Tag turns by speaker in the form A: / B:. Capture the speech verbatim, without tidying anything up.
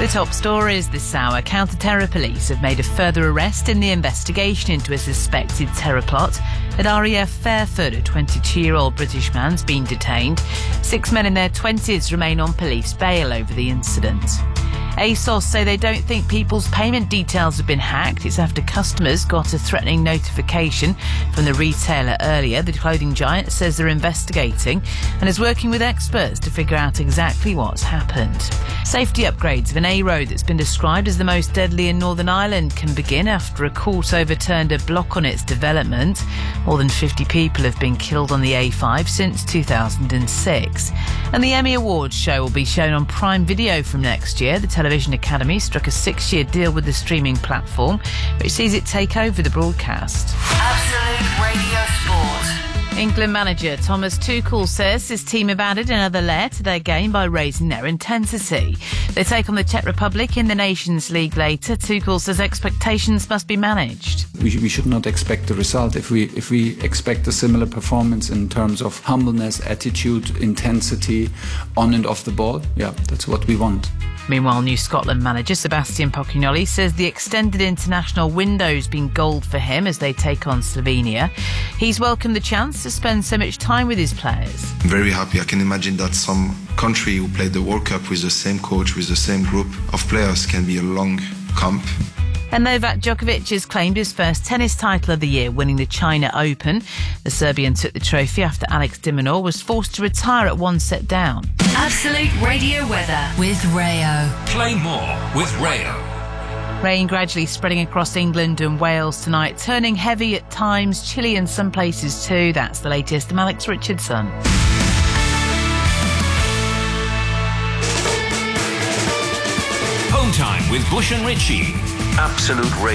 A: The top stories this hour. Counter-terror police have made a further arrest in the investigation into a suspected terror plot at R A F Fairford. A twenty-two-year-old British man's been detained. Six men in their twenties remain on police bail over the incident. ASOS say they don't think people's payment details have been hacked. It's after customers got a threatening notification from the retailer earlier. The clothing giant says they're investigating and is working with experts to figure out exactly what's happened. Safety upgrades of an A road that's been described as the most deadly in Northern Ireland can begin after a court overturned a block on its development. More than fifty people have been killed on the A five since two thousand six. And the Emmy Awards show will be shown on Prime Video from next year. The Television Academy struck a six-year deal with the streaming platform, which sees it take over the broadcast.
B: Absolute Radio Sport.
A: England manager Thomas Tuchel says his team have added another layer to their game by raising their intensity. They take on the Czech Republic in the Nations League later. Tuchel says expectations must be managed.
C: We, we should not expect the result. If we if we expect a similar performance in terms of humbleness, attitude, intensity, on and off the ball, yeah, that's what we want.
A: Meanwhile, New Scotland manager Sebastian Pocognoli says the extended international window's been gold for him as they take on Slovenia. He's welcomed the chance to spend so much time with his players.
D: I'm very happy. I can imagine that some country who played the World Cup with the same coach, with the same group of players, can be a long camp.
A: And Novak Djokovic has claimed his first tennis title of the year, winning the China Open. The Serbian took the trophy after Alex de Minaur was forced to retire at one set down.
B: Absolute Radio weather with Rayo.
E: Play more with Rayo.
A: Rain gradually spreading across England and Wales tonight, turning heavy at times, chilly in some places too. That's the latest. I'm Alex Richardson.
E: Home time with Bush and Ritchie. Absolute Radio.